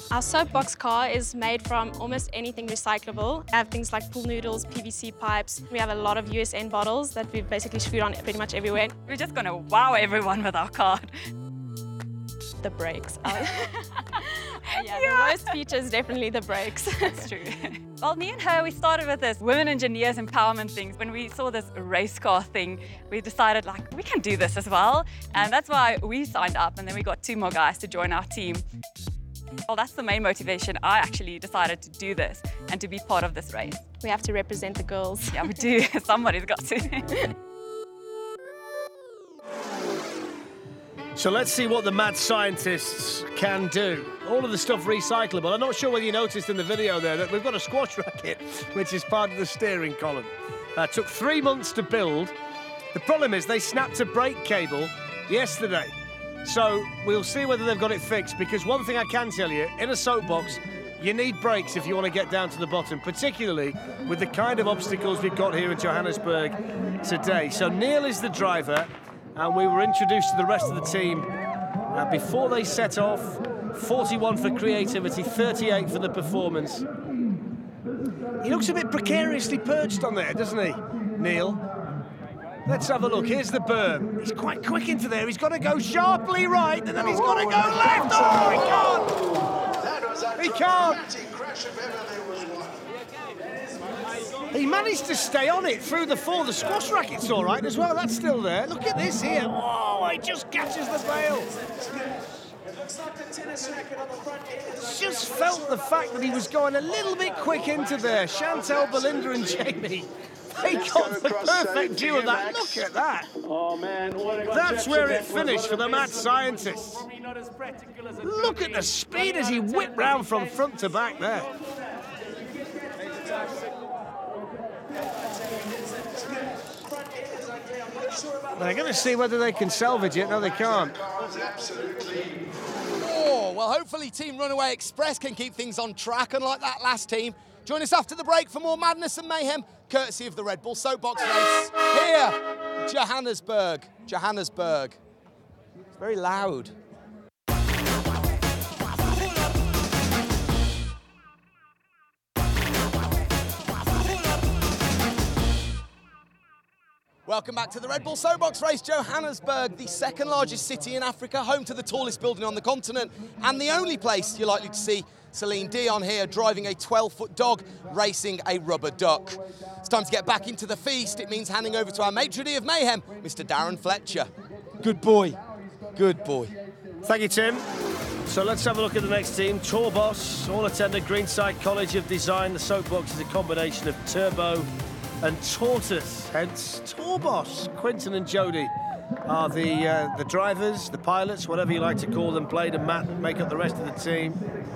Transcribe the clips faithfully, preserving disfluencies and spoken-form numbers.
Our soapbox car is made from almost anything recyclable. We have things like pool noodles, P V C pipes. We have a lot of U S N bottles that we've basically screwed on pretty much everywhere. We're just going to wow everyone with our car. The brakes. Are... yeah, Yeah. the worst feature is definitely the brakes. That's true. Well, me and her, we started with this women engineers empowerment thing. When we saw this race car thing, we decided like, we can do this as well. And that's why we signed up, and then we got two more guys to join our team. Well, that's the main motivation. I actually decided to do this and to be part of this race. We have to represent the girls. Yeah, we do. Somebody's got to. So let's see what the mad scientists can do. All of the stuff recyclable. I'm not sure whether you noticed in the video there that we've got a squash racket, which is part of the steering column. Uh, took three months to build. The problem is they snapped a brake cable yesterday. So we'll see whether they've got it fixed, because one thing I can tell you, in a soapbox, you need brakes if you want to get down to the bottom, particularly with the kind of obstacles we've got here in Johannesburg today. So Neil is the driver, and we were introduced to the rest of the team uh, before they set off. forty-one for creativity, thirty-eight for the performance. He looks a bit precariously perched on there, doesn't he, Neil? Let's have a look. Here's the berm. He's quite quick into there. He's got to go sharply right, and then he's got to go left. Oh, he can't. He can't. He managed to stay on it through the fall. The squash racket's all right as well. That's still there. Look at this here. Whoa, he just catches the bail. Just felt the fact that he was going a little bit quick into there. Chantal, Belinda and Jamie, they got the perfect view of that. Look at that. Oh, man. That's where it finished for the mad scientists. Look at the speed as he whipped round from front to back there. They're going to see whether they can salvage it. No, they can't. Oh, well, hopefully Team Runaway Express can keep things on track, unlike that last team. Join us after the break for more madness and mayhem, courtesy of the Red Bull Soapbox Race. Here, Johannesburg. Johannesburg. It's very loud. Welcome back to the Red Bull Soapbox Race. Johannesburg, the second largest city in Africa, home to the tallest building on the continent, and the only place you're likely to see Celine Dion here driving a twelve-foot dog, racing a rubber duck. It's time to get back into the feast. It means handing over to our maitre d' of mayhem, Mister Darren Fletcher. Good boy. Good boy. Thank you, Tim. So let's have a look at the next team. Torbos, all attended Greenside College of Design. The soapbox is a combination of turbo and tortoise, hence Torbos. Quinton and Jody are the uh, the drivers, the pilots, whatever you like to call them. Blade and Matt make up the rest of the team.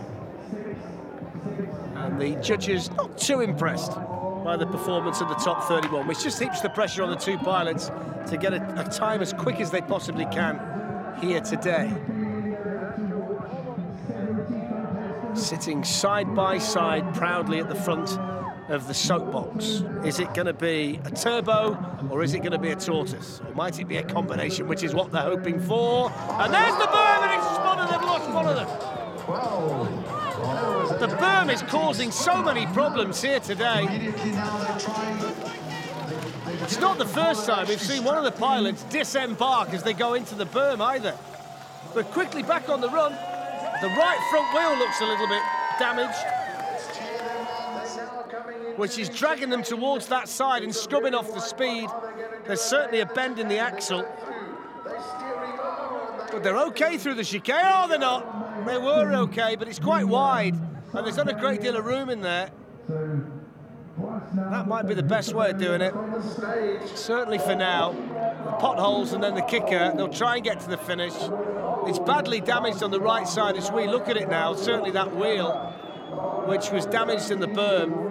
And the judges not too impressed by the performance of the top thirty-one, which just heaps the pressure on the two pilots to get a, a time as quick as they possibly can here today. Sitting side by side proudly at the front of the soapbox. Is it going to be a turbo or is it going to be a tortoise? Or might it be a combination, which is what they're hoping for? And there's the berm, and it's spotted, they've lost one of them. The berm is causing so many problems here today. It's not the first time we've seen one of the pilots disembark as they go into the berm either. But quickly back on the run. The right front wheel looks a little bit damaged, which is dragging them towards that side and scrubbing off the speed. There's certainly a bend in the axle. But they're okay through the chicane. Oh, they're not. They were okay, but it's quite wide, and there's not a great deal of room in there. That might be the best way of doing it. Certainly for now. The potholes and then the kicker. They'll try and get to the finish. It's badly damaged on the right side as we look at it now. Certainly that wheel, which was damaged in the berm.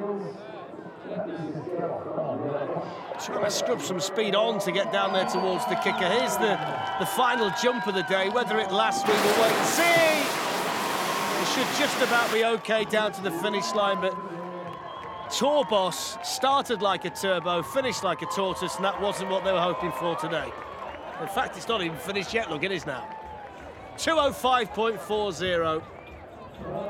Trying to scrub some speed on to get down there towards the kicker. Here's the, the final jump of the day. Whether it lasts, we will wait and see. It should just about be okay down to the finish line, but Torbos started like a turbo, finished like a tortoise, and that wasn't what they were hoping for today. In fact, it's not even finished yet. Look, it is now. two oh five point four oh.